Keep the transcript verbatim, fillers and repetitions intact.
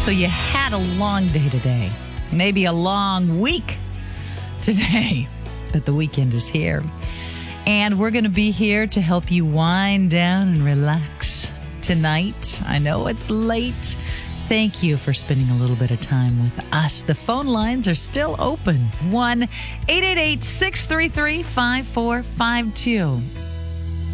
So you had a long day today, maybe a long week today, but the weekend is here. And we're going to be here to help you wind down and relax tonight. I know it's late. Thank you for spending a little bit of time with us. The phone lines are still open. one eight eight eight, six three three, five four five two.